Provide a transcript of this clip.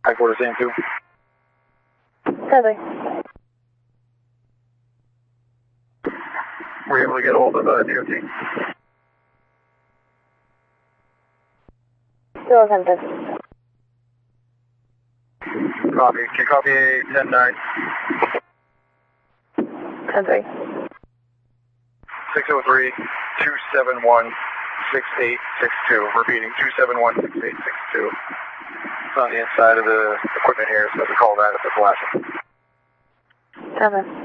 Headquarters Sam 2. Heather. Were you able to get a hold of DOT? Still attempted. Copy. Can you copy 10-9? 10-3. 603-271-6862. Repeating, 271-6862. It's on the inside of the equipment here, so we call that if it's flashing. 10.